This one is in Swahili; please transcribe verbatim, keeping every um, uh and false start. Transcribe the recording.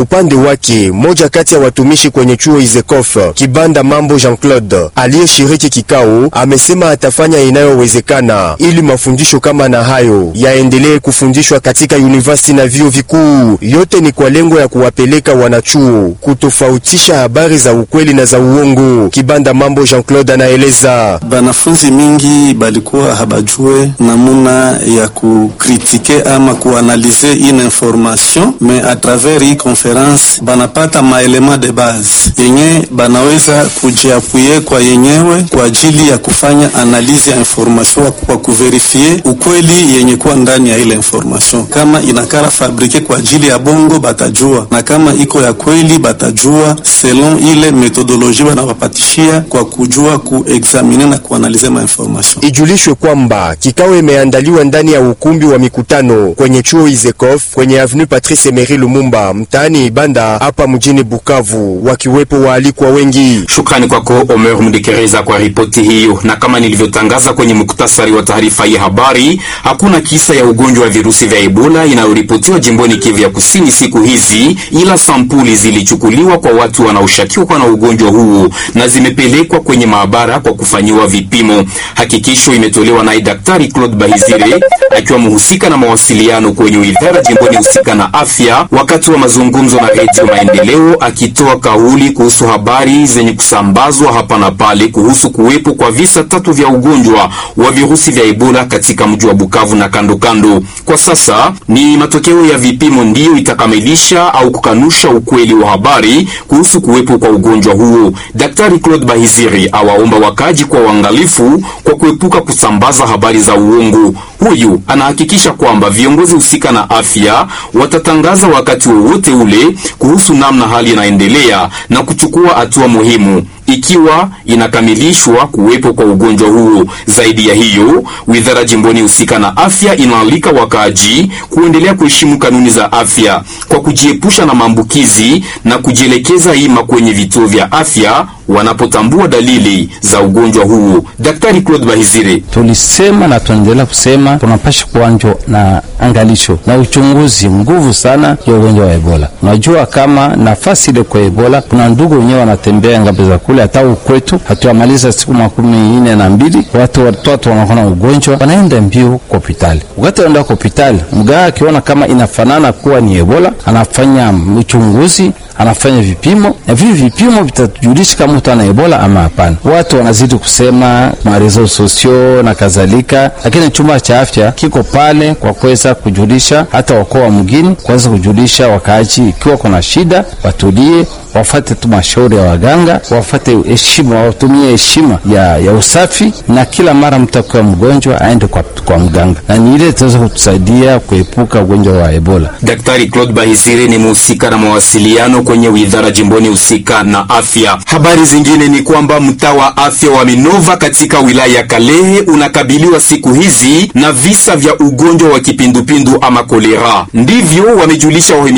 Upande wake, moja kati ya watumishi kwenye chuo Izekof, Kibanda Mambo Jean-Claude, aliyeshiriki kikao, amesema atafanya inayowezekana ili mafundisho kama na hayo yaendelee kufundishwa katika university na vyuo vikuu. Yote ni kwa lengo ya kuwapeleka wanachuo kutofautisha habari za ukweli na za uongo. Kibanda Mambo Jean-Claude anaeleza, banafunzi mingi balikuwa habajue namuna ya kukritike ama kuanalize ine information, mais à travers hii conference banapata maelema de base yenye banaweza kujiapuye kwa yenyewe kwa ajili ya kufanya analize ya information, kwa kuverifie ukweli yenye kuwa ndani ya ile information. Kama inakara fabrike kwa ajili ya bongo batajua, na kama iko ya kweli batajua selon ile metodoloji banawapatishia kwa kujua kuexamine na kuanalize ma information. Ijulishwe kwamba kikao imeandaliwa ndani ya ukumbi wa mikutano kwenye chuo Izekof kwenye Avenue Patrice Emery Lumumba mtaani Ibanda hapa mjini Bukavu, wakiwepo waalikwa wengi. Shukrani kwako Omer Mdekereza kwa ripoti hiyo. Na kama nilivyotangaza kwenye muktasari wa taarifa hii habari, hakuna kisa ya ugonjwa wa virusi vya Ebola inayoripotiwa jimboni Kivu ya Kusini siku hizi, ila sampuli zilichukuliwa kwa watu wanaoshukiwa na ugonjwa huu na zimepelekwa kwenye maabara kwa kufanyiwa vipimo. Hakikisho imetolewa na Daktari Claude Bahizire akiwa mhusika na mawasiliano kwenye idara jimboni husika na afya, wakati wa mazungumzo na Radio Maendeleo, akitoa kauli kuhusu habari zenye kusambazwa hapa na pale kuhusu kuwepo kwa visa tatu vya ugonjwa wa virusi vya Ebola katika mji wa Bukavu na kando kando. Kwa sasa ni matokeo ya vipimo ndiyo itakamilisha au kukanusha ukweli wa habari kuhusu kuwepo kwa ugonjwa huo. Daktari Claude Bahizire awaomba wakaji kwa uangalifu kwa kuepuka kusambaza habari za uongo. Huyu anahakikisha kwamba viongozi husika na afya watatangaza wakati wowote ule kuhusu namna hali inaendelea na kuchukua hatua muhimu ikiwa inakamilishwa kuwepo kwa ugonjwa huo. Zaidi ya hiyo, wizara jimboni husika na afya inaalika wakaji kuendelea kuheshimu kanuni za afya kwa kujiepusha na maambukizi na kujielekeza ima kwenye vituo vya afya wanapotambua dalili za ugonjwa huo. Daktari Claude Bahizire: tulisema na tuendelea kusema tunapasha kuanjo na angalisho na uchunguzi nguvu sana ya ugonjwa wa Ebola. Unajua kama nafasi ile kwa Ebola kuna ndugu wenyewe wanatembea ngapi za kule, hata kwetu hatuamaliza siku makumi nne na mbili watu watoto wanaona ugonjwa wanaenda mbio kwa hospitali. Wakati wanaenda kwa hospitali, mganga akiona kama inafanana kuwa ni Ebola, anafanya uchunguzi, anafanya vipimo, na vile vipimo vitajulisha kama mtu ana Ebola ama hapana. Watu wanazidi kusema marezo sosio na kadhalika, lakini chumba cha afya kiko pale kwa kuweza kujulisha hata wakoa mgini, kuweza kujulisha wakaaji ikiwa kuna shida watulie, wafate tu mashauri ya waganga, wafate heshima, watumie heshima ya, ya usafi, na kila mara mtakuwa mgonjwa aende kwa, kwa mganga, na ni ile itaweza kutusaidia kuepuka ugonjwa wa Ebola. Daktari Claude Bahizire ni mhusika na mawasiliano kwenye wizara jimboni husika na afya. Habari zingine ni kwamba mtaa wa afya wa Minova katika wilaya ya Kalehe unakabiliwa siku hizi na visa vya ugonjwa wa kipindupindu ama kolera. Ndivyo wamejulisha